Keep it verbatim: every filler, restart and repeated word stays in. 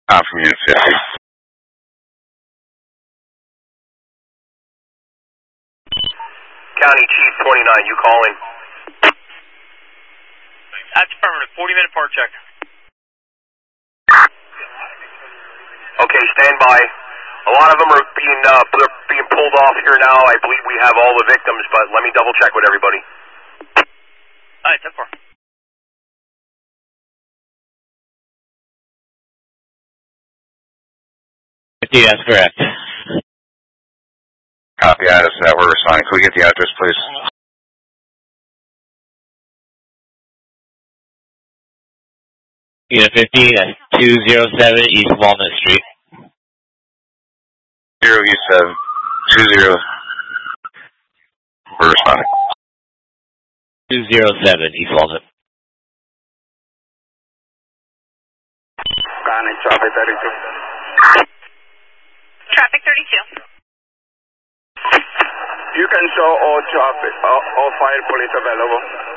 Uh, from Unit fifty. County Chief twenty-nine, you calling? That's affirmative. forty minute part check. Okay, stand by. A lot of them are being uh, being pulled off here now. I believe we have all the victims, but let me double check with everybody. All right, ten four. fifty, that's correct. Copy, Addis, uh, we're responding. Can we get the address, please? Unit fifty, that's two oh seven East Walnut Street. Zero East seven two zero. We're responding. two oh seven East Walnut. County traffic thirty-two. Traffic thirty-two. You can show all traffic, all, all fire police available.